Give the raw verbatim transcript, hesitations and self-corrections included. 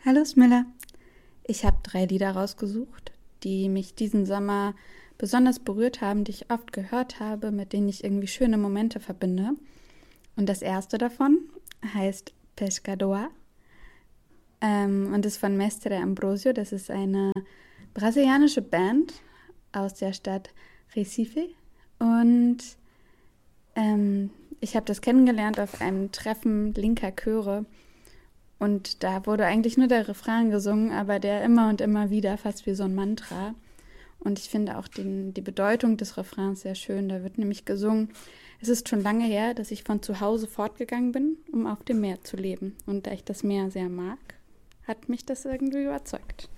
Hallo Smilla, ich habe drei Lieder rausgesucht, die mich diesen Sommer besonders berührt haben, die ich oft gehört habe, mit denen ich irgendwie schöne Momente verbinde. Und das erste davon heißt Pescador ähm, und ist von Mestre Ambrosio. Das ist eine brasilianische Band aus der Stadt Recife. Und ähm, ich habe das kennengelernt auf einem Treffen linker Chöre. Und da wurde eigentlich nur der Refrain gesungen, aber der immer und immer wieder, fast wie so ein Mantra. Und ich finde auch den, die Bedeutung des Refrains sehr schön. Da wird nämlich gesungen: Es ist schon lange her, dass ich von zu Hause fortgegangen bin, um auf dem Meer zu leben. Und da ich das Meer sehr mag, hat mich das irgendwie überzeugt.